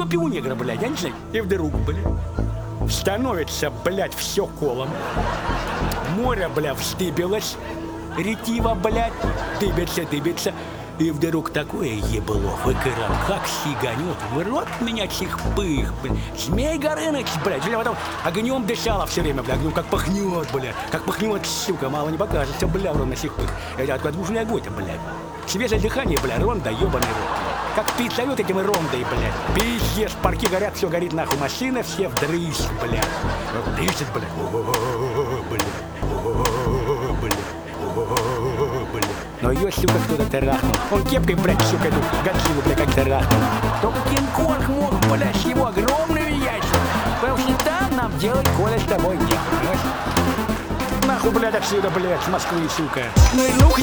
жопе у негра, блядь, я не знаю. И вдруг, блядь, становится, блядь, все колом. Море, блядь, вздыбилось. Ретиво, блядь, дыбится. И вдруг такое ебло выкрал, как сиганет, в рот меня чихпых, блядь. Змей Горыныч, блядь, потом огнем дышала все время, блядь, огнем как пахнет, блядь, как пахнет, сука, мало не покажется, блядь, ровно чихпых. Я откуда нужно огонь-то, блядь. Свежее дыхание, блядь, ронда, ебаный рот, блядь. Как пиццают этим рондой, блядь. Пиздец, парки горят, все горит, нахуй, машины все вдрысь, блядь. Дышит, блядь. Но ее, сука, кто-то тарахнул. Он кепкой, блядь, сука, эту гадживу, блядь, как тарахнул. Только Кинг-Конг мог, блядь, с его огромными яйцами. Потому что там нам делать, Коля, с тобой нет, понимаешь? Нахуй, блядь, отсюда, блядь, с Москвы, сука. Ну и